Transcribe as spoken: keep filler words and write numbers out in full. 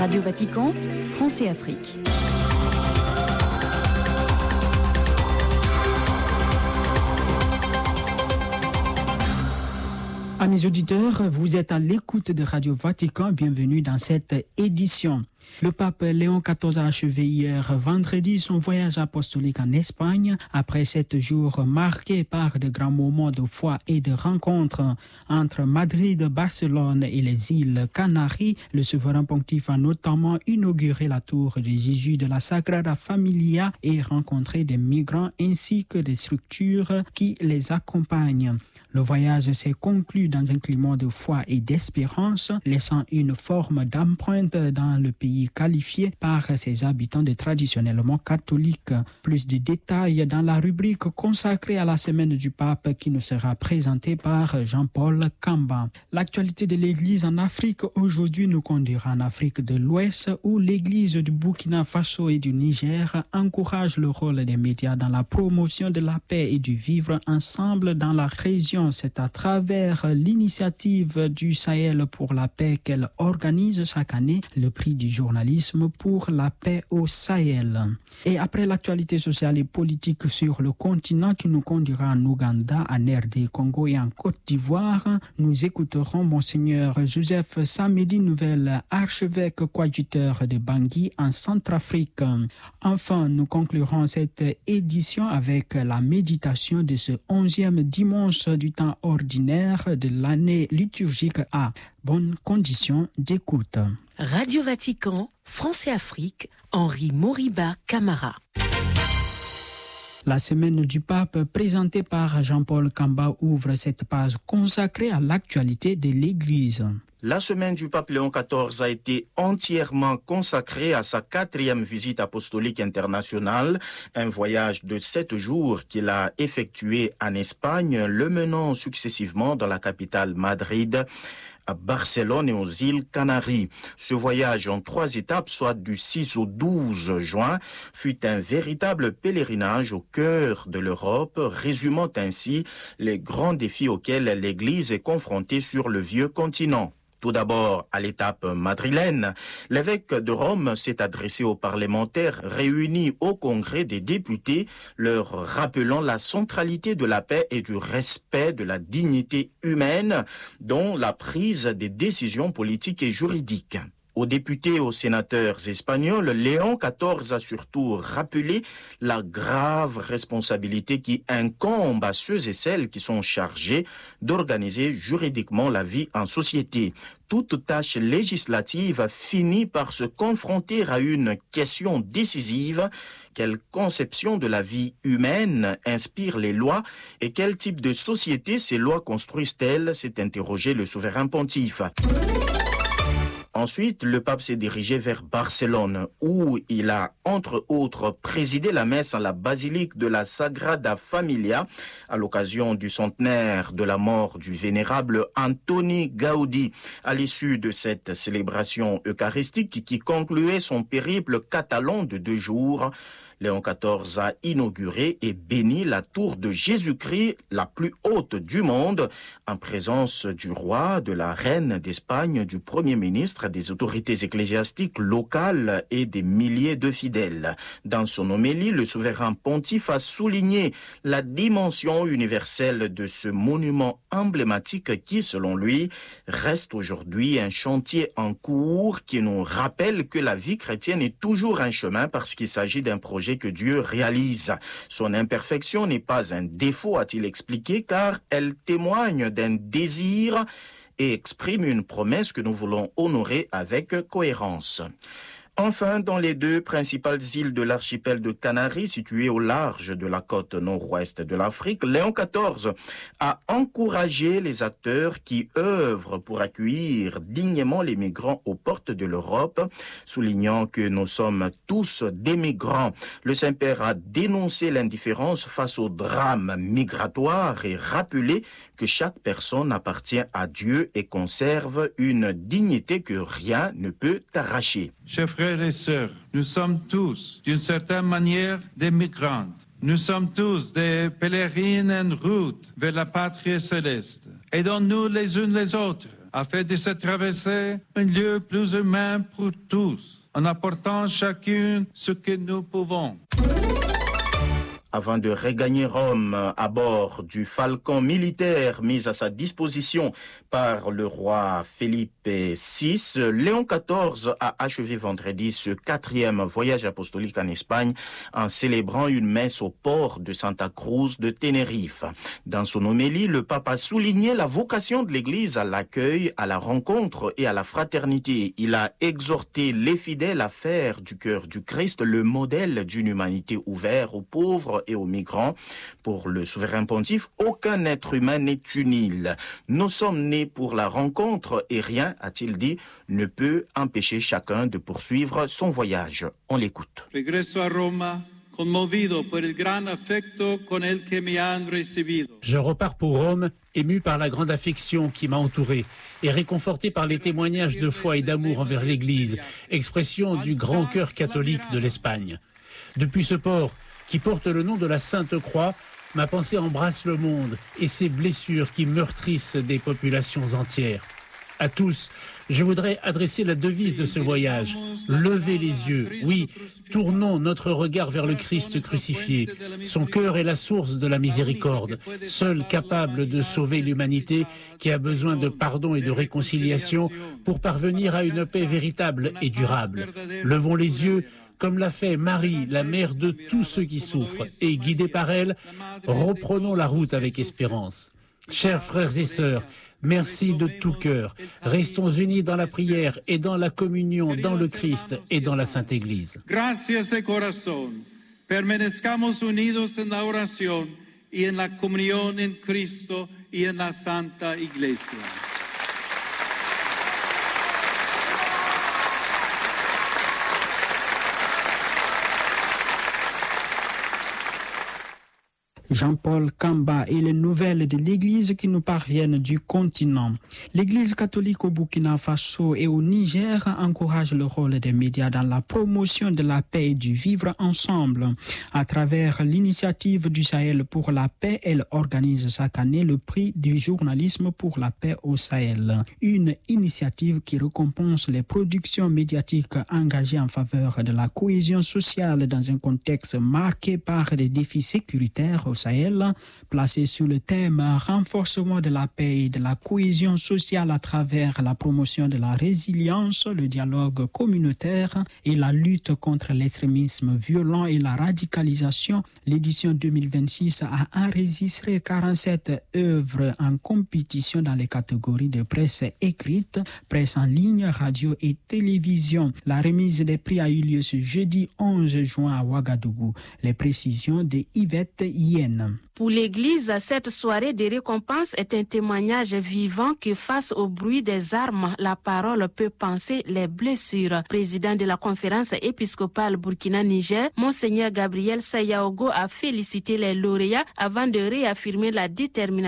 Radio Vatican, France et Afrique. Amis auditeurs, vous êtes à l'écoute de Radio Vatican. Bienvenue dans cette édition. Le pape Léon quatorze a achevé hier vendredi son voyage apostolique en Espagne après sept jours marqués par de grands moments de foi et de rencontres entre Madrid, Barcelone et les îles Canaries. Le souverain pontife a notamment inauguré la tour de Jésus de la Sagrada Familia et rencontré des migrants ainsi que des structures qui les accompagnent. Le voyage s'est conclu dans un climat de foi et d'espérance, laissant une forme d'empreinte dans le pays qualifié par ses habitants de traditionnellement catholiques. Plus de détails dans la rubrique consacrée à la semaine du pape qui nous sera présentée par Jean-Paul Kamba. L'actualité de l'Église en Afrique aujourd'hui nous conduira en Afrique de l'Ouest où l'Église du Burkina Faso et du Niger encourage le rôle des médias dans la promotion de la paix et du vivre ensemble dans la région. C'est à travers l'initiative du Sahel pour la paix qu'elle organise chaque année le prix du journalisme pour la paix au Sahel. Et après l'actualité sociale et politique sur le continent qui nous conduira en Ouganda, en R D Congo et en Côte d'Ivoire, nous écouterons Monseigneur Joseph Samedi, nouvel archevêque coadjuteur de Bangui en Centrafrique. Enfin, nous conclurons cette édition avec la méditation de ce onzième dimanche du temps ordinaire de l'année liturgique à bonnes conditions d'écoute. Radio Vatican, France et Afrique, Henri Moriba Camara. La semaine du pape présentée par Jean-Paul Kamba ouvre cette page consacrée à l'actualité de l'Église. La semaine du pape Léon quatorze a été entièrement consacrée à sa quatrième visite apostolique internationale, un voyage de sept jours qu'il a effectué en Espagne, le menant successivement dans la capitale Madrid, à Barcelone et aux îles Canaries. Ce voyage en trois étapes, soit du six au douze juin, fut un véritable pèlerinage au cœur de l'Europe, résumant ainsi les grands défis auxquels l'Église est confrontée sur le vieux continent. Tout d'abord, à l'étape madrilène, l'évêque de Rome s'est adressé aux parlementaires réunis au Congrès des députés, leur rappelant la centralité de la paix et du respect de la dignité humaine, dont la prise des décisions politiques et juridiques. Aux députés et aux sénateurs espagnols, Léon quatorze a surtout rappelé la grave responsabilité qui incombe à ceux et celles qui sont chargés d'organiser juridiquement la vie en société. Toute tâche législative finit par se confronter à une question décisive. Quelle conception de la vie humaine inspire les lois et quel type de société ces lois construisent-elles, s'est interrogé le souverain pontife. Ensuite, le pape s'est dirigé vers Barcelone, où il a, entre autres, présidé la messe à la basilique de la Sagrada Familia, à l'occasion du centenaire de la mort du vénérable Antoni Gaudí. À l'issue de cette célébration eucharistique qui concluait son périple catalan de deux jours, Léon quatorze a inauguré et béni la tour de Jésus-Christ, la plus haute du monde, en présence du roi, de la reine d'Espagne, du premier ministre, des autorités ecclésiastiques locales et des milliers de fidèles. Dans son homélie, le souverain pontife a souligné la dimension universelle de ce monument emblématique qui, selon lui, reste aujourd'hui un chantier en cours qui nous rappelle que la vie chrétienne est toujours un chemin parce qu'il s'agit d'un projet que Dieu réalise. Son imperfection n'est pas un défaut, a-t-il expliqué, car elle témoigne d'un désir et exprime une promesse que nous voulons honorer avec cohérence. Enfin, dans les deux principales îles de l'archipel de Canaries, situées au large de la côte nord-ouest de l'Afrique, Léon quatorze a encouragé les acteurs qui œuvrent pour accueillir dignement les migrants aux portes de l'Europe, soulignant que nous sommes tous des migrants. Le Saint-Père a dénoncé l'indifférence face au drame migratoire et rappelé que chaque personne appartient à Dieu et conserve une dignité que rien ne peut arracher. Chers frères et sœurs, nous sommes tous, d'une certaine manière, des migrants. Nous sommes tous des pèlerines en route vers la patrie céleste. Aidons-nous les uns les autres a fait de cette traversée un lieu plus humain pour tous, en apportant chacun ce que nous pouvons. Avant de regagner Rome à bord du Falcon militaire mis à sa disposition par le roi Philippe six, Léon quatorze a achevé vendredi ce quatrième voyage apostolique en Espagne en célébrant une messe au port de Santa Cruz de Tenerife. Dans son homélie, le pape a souligné la vocation de l'Église à l'accueil, à la rencontre et à la fraternité. Il a exhorté les fidèles à faire du cœur du Christ le modèle d'une humanité ouverte aux pauvres et aux migrants. Pour le souverain pontife, aucun être humain n'est une. Nous sommes nés pour la rencontre et rien, a-t-il dit, ne peut empêcher chacun de poursuivre son voyage. On l'écoute. Regreso a Roma. Je repars pour Rome, ému par la grande affection qui m'a entouré et réconforté par les témoignages de foi et d'amour envers l'Église, expression du grand cœur catholique de l'Espagne. Depuis ce port, qui porte le nom de la Sainte Croix, ma pensée embrasse le monde et ses blessures qui meurtrissent des populations entières. À tous, je voudrais adresser la devise de ce voyage. Levez les yeux, oui, tournons notre regard vers le Christ crucifié. Son cœur est la source de la miséricorde, seul capable de sauver l'humanité qui a besoin de pardon et de réconciliation pour parvenir à une paix véritable et durable. Levons les yeux, comme l'a fait Marie, la mère de tous ceux qui souffrent, et guidés par elle, reprenons la route avec espérance. Chers frères et sœurs, merci de tout cœur. Restons unis dans la prière et dans la communion, dans le Christ et dans la Sainte Église. Gracias de corazón. Permanezcamos unidos en la oración y en la comunión en Cristo y en la Santa Iglesia. Jean-Paul Kamba et les nouvelles de l'Église qui nous parviennent du continent. L'Église catholique au Burkina Faso et au Niger encourage le rôle des médias dans la promotion de la paix et du vivre ensemble. À travers l'initiative du Sahel pour la paix, elle organise chaque année le prix du journalisme pour la paix au Sahel. Une initiative qui récompense les productions médiatiques engagées en faveur de la cohésion sociale dans un contexte marqué par des défis sécuritaires au Sahel, placé sur le thème renforcement de la paix et de la cohésion sociale à travers la promotion de la résilience, le dialogue communautaire et la lutte contre l'extrémisme violent et la radicalisation. L'édition deux mille vingt-six a enregistré quarante-sept œuvres en compétition dans les catégories de presse écrite, presse en ligne, radio et télévision. La remise des prix a eu lieu ce jeudi onze juin à Ouagadougou. Les précisions de Yvette Yen. Pour l'Église, cette soirée de récompense est un témoignage vivant que face au bruit des armes, la parole peut panser les blessures. Président de la conférence épiscopale Burkina-Niger, Monseigneur Gabriel Sayaogo a félicité les lauréats avant de réaffirmer la détermination